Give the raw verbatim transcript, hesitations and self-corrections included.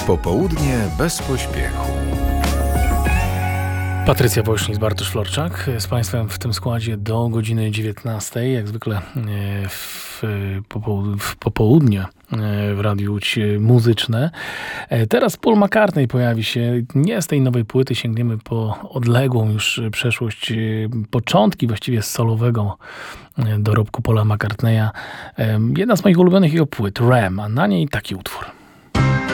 Popołudnie bez pośpiechu. Patrycja Woźnik, Bartosz Florczak z Państwem w tym składzie do godziny dziewiętnastej, jak zwykle w, popoł- w popołudnie w Radiu Łódź Muzyczne. Teraz Paul McCartney pojawi się. Nie z tej nowej płyty, sięgniemy po odległą już przeszłość, początki właściwie solowego dorobku Paula McCartneya. Jedna z moich ulubionych jego płyt, Ram, a na niej taki utwór.